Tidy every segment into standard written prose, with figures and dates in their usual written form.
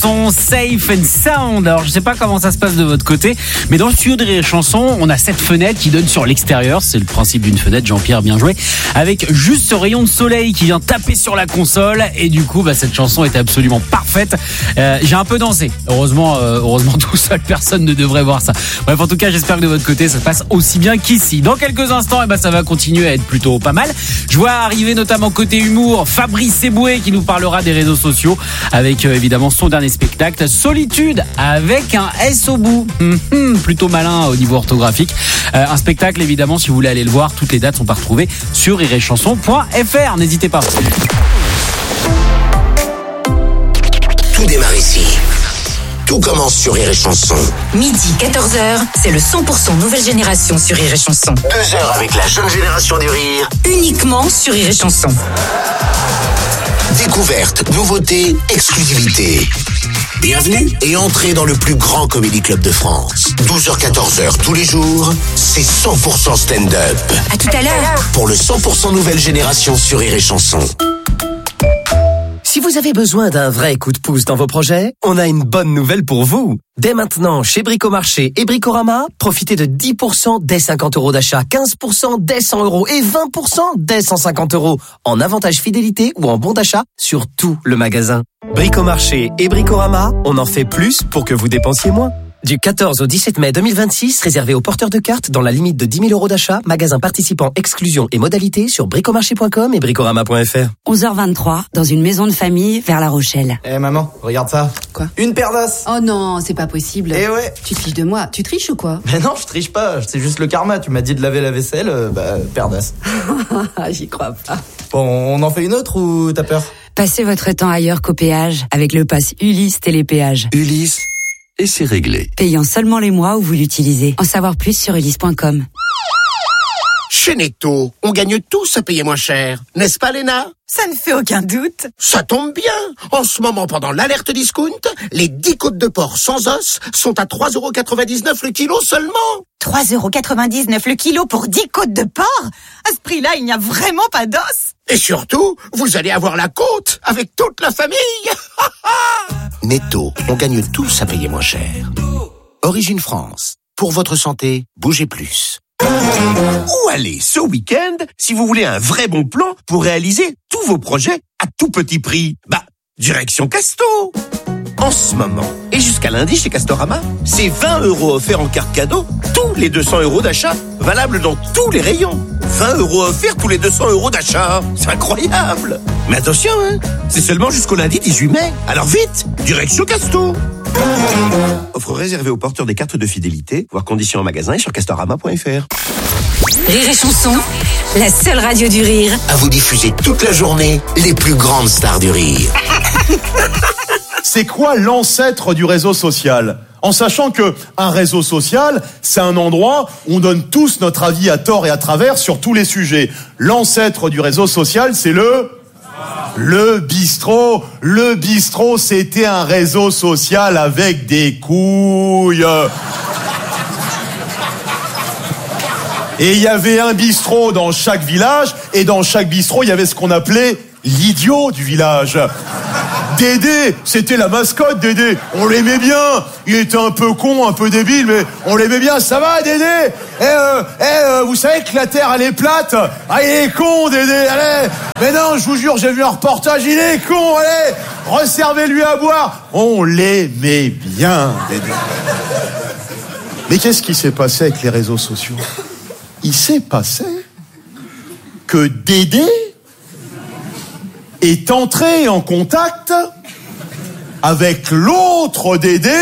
Son Safe and Sound. Alors je sais pas comment ça se passe de votre côté, mais dans le studio de Rire et Chanson, on a cette fenêtre qui donne sur l'extérieur. C'est le principe d'une fenêtre, Jean-Pierre, bien joué. Avec juste ce rayon de soleil qui vient taper sur la console, et du coup cette chanson était absolument parfaite. J'ai un peu dansé. Heureusement tout seul, personne ne devrait voir ça. Bref, en tout cas, j'espère que de votre côté ça se passe aussi bien qu'ici. Dans quelques instants, ça va continuer à être plutôt pas mal. Je vois arriver notamment côté humour Fabrice Eboué qui nous parlera des réseaux sociaux avec évidemment son dernier spectacle Solitude avec un S au bout. Plutôt malin au niveau orthographique. Un spectacle évidemment, si vous voulez aller le voir, toutes les dates sont à retrouver sur rireetchanson.fr. N'hésitez pas. Tout démarre ici. Tout commence sur Rire et Chanson. Midi 14h, c'est le 100% nouvelle génération sur Rire et Chanson. 2 heures avec la jeune génération du rire. Uniquement sur Rire et Chanson. Découverte, nouveauté, exclusivité. Bienvenue et entrez dans le plus grand comédie club de France. 12h-14h tous les jours, c'est 100% stand-up. À tout à l'heure. Pour le 100% nouvelle génération sur Rire et Chanson. Si vous avez besoin d'un vrai coup de pouce dans vos projets, on a une bonne nouvelle pour vous. Dès maintenant, chez Bricomarché et Bricorama, profitez de 10% dès 50 € d'achat, 15% dès 100 € et 20% dès 150 € en avantage fidélité ou en bon d'achat sur tout le magasin. Bricomarché et Bricorama, on en fait plus pour que vous dépensiez moins. Du 14 au 17 mai 2026, réservé aux porteurs de cartes dans la limite de 10 000 € d'achat, magasin participant, exclusion et modalités sur bricomarché.com et bricorama.fr. 11h23, dans une maison de famille vers La Rochelle. Maman, regarde ça. Quoi? Une paire d'as. Oh non, c'est pas possible. Eh ouais. Tu te fiches de moi. Tu triches ou quoi? Mais non, je triche pas. C'est juste le karma. Tu m'as dit de laver la vaisselle, paire d'as. J'y crois pas. Bon, on en fait une autre ou t'as peur? Passez votre temps ailleurs qu'au péage avec le pass Ulysse Télépéage. Ulysse, et c'est réglé. Payant seulement les mois où vous l'utilisez. En savoir plus sur ulysse.com. Chez Netto, on gagne tous à payer moins cher. N'est-ce pas, Léna? Ça ne fait aucun doute. Ça tombe bien. En ce moment, pendant l'alerte discount, les 10 côtes de porc sans os sont à 3,99 € le kilo seulement. 3,99 € le kilo pour 10 côtes de porc? À ce prix-là, il n'y a vraiment pas d'os. Et surtout, vous allez avoir la côte avec toute la famille. Netto, on gagne tous à payer moins cher. Origine France. Pour votre santé, bougez plus. Où aller ce week-end si vous voulez un vrai bon plan pour réaliser tous vos projets à tout petit prix? Direction Casto. En ce moment, et jusqu'à lundi chez Castorama, c'est 20 € offerts en carte cadeau tous les 200 € d'achat, valable dans tous les rayons. 20 € offerts tous les 200 € d'achat. C'est incroyable. Mais attention, c'est seulement jusqu'au lundi 18 mai. Alors vite, direction Casto. Offre réservée aux porteurs des cartes de fidélité, voir conditions en magasin et sur castorama.fr. Rire et Chanson, la seule radio du rire. À vous diffuser toute la journée les plus grandes stars du rire. C'est quoi l'ancêtre du réseau social? En sachant que un réseau social, c'est un endroit où on donne tous notre avis à tort et à travers sur tous les sujets. L'ancêtre du réseau social, c'est le bistrot. Le bistrot, c'était un réseau social avec des couilles. Et il y avait un bistrot dans chaque village, et dans chaque bistrot, il y avait ce qu'on appelait l'idiot du village. Dédé, c'était la mascotte, Dédé. On l'aimait bien. Il était un peu con, un peu débile, mais on l'aimait bien. Ça va, Dédé? Vous savez que la Terre, elle est plate? Ah, il est con, Dédé, allez. Mais non, je vous jure, j'ai vu un reportage, il est con, allez. Resservez-lui à boire. On l'aimait bien, Dédé. Mais qu'est-ce qui s'est passé avec les réseaux sociaux? Il s'est passé que Dédé est entré en contact avec l'autre Dédé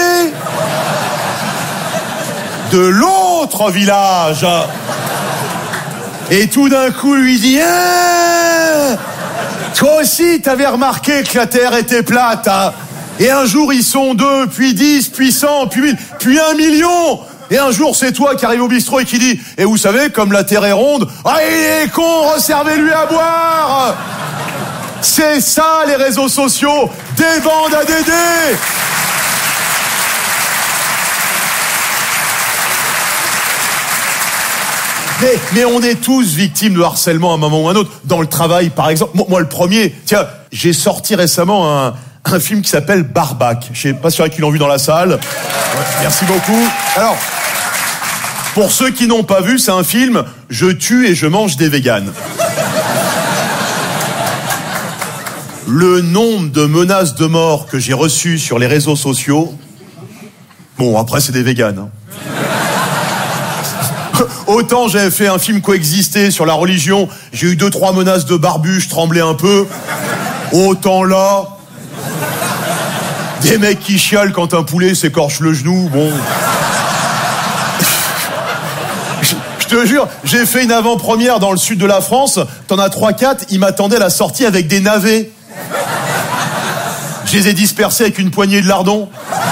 de l'autre village. Et tout d'un coup, lui dit toi aussi, t'avais remarqué que la Terre était plate, hein? Et un jour, ils sont 2, puis 10, puis 100, puis 1000, puis 1 million. Et un jour, c'est toi qui arrive au bistrot et qui dit et vous savez, comme la Terre est ronde, il est con, resservez-lui à boire. C'est ça, les réseaux sociaux. Des bandes à Dédé. Mais on est tous victimes de harcèlement à un moment ou à un autre. Dans le travail, par exemple. Moi, le premier. Tiens, j'ai sorti récemment un film qui s'appelle Barbac. Je sais pas sûr qu'ils l'ont vu dans la salle. Ouais, merci beaucoup. Alors, pour ceux qui n'ont pas vu, c'est un film « Je tue et je mange des véganes ». Le nombre de menaces de mort que j'ai reçues sur les réseaux sociaux... Bon, après, c'est des véganes. Hein. Autant j'avais fait un film Coexister sur la religion, j'ai eu 2-3 menaces de barbu, je tremblais un peu. Autant là... Des mecs qui chialent quand un poulet s'écorche le genou, bon... Je te jure, j'ai fait une avant-première dans le sud de la France, t'en as 3-4, ils m'attendaient à la sortie avec des navets. Je les ai dispersés avec une poignée de lardons.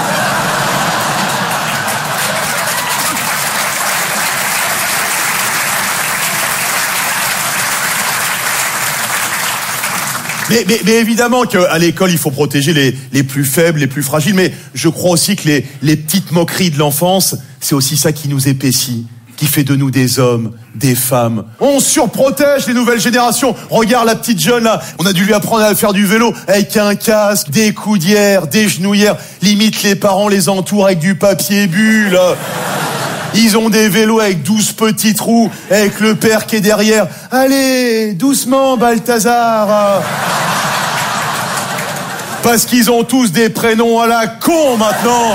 Mais évidemment qu'à l'école, il faut protéger les plus faibles, les plus fragiles, mais je crois aussi que les petites moqueries de l'enfance, c'est aussi ça qui nous épaissit, qui fait de nous des hommes, des femmes. On surprotège les nouvelles générations. Regarde la petite jeune là, on a dû lui apprendre à faire du vélo avec un casque, des coudières, des genouillères. Limite les parents les entourent avec du papier bulle. Ils ont des vélos avec 12 petits trous, avec le père qui est derrière. Allez, doucement, Balthazar. Parce qu'ils ont tous des prénoms à la con maintenant.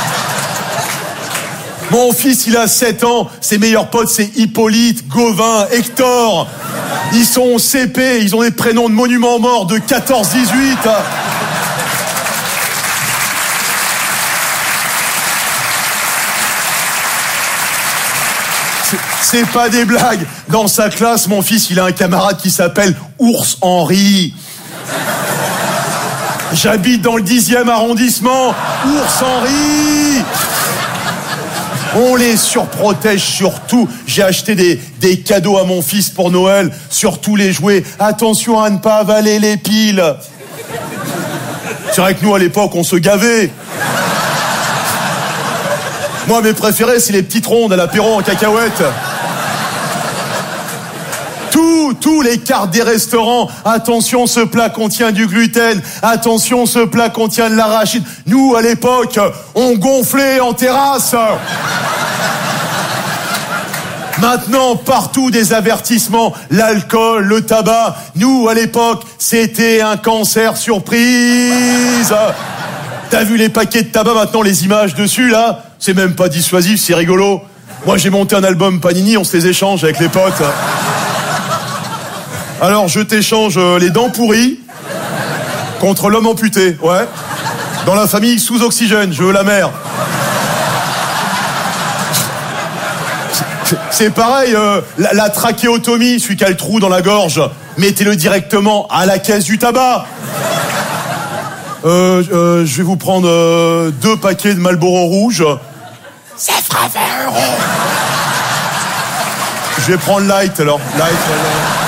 Mon fils, il a 7 ans. Ses meilleurs potes, c'est Hippolyte, Gauvin, Hector. Ils sont au CP, ils ont des prénoms de monuments morts de 14-18. C'est pas des blagues. Dans sa classe, mon fils, il a un camarade qui s'appelle Ours Henri. J'habite dans le 10e arrondissement. Ours Henri. On les surprotège surtout. J'ai acheté des cadeaux à mon fils pour Noël. Surtout les jouets. Attention à ne pas avaler les piles. C'est vrai que nous, à l'époque, on se gavait. Moi, mes préférés, c'est les petites rondes à l'apéro en cacahuètes. Tous les cartes des restaurants. Attention, ce plat contient du gluten. Attention, ce plat contient de l'arachide. Nous, à l'époque, on gonflait en terrasse. Maintenant, partout des avertissements. L'alcool, le tabac. Nous, à l'époque, c'était un cancer surprise. T'as vu les paquets de tabac, maintenant, les images dessus, là? C'est même pas dissuasif, c'est rigolo. Moi, j'ai monté un album Panini, on se les échange avec les potes. Alors, je t'échange les dents pourries contre l'homme amputé, ouais. Dans la famille sous oxygène, je veux la mère. C'est pareil, la trachéotomie, celui qui a le trou dans la gorge, mettez-le directement à la caisse du tabac. Je vais vous prendre 2 paquets de Marlboro rouge. Ça fera 20 €. Je vais prendre light alors. Light.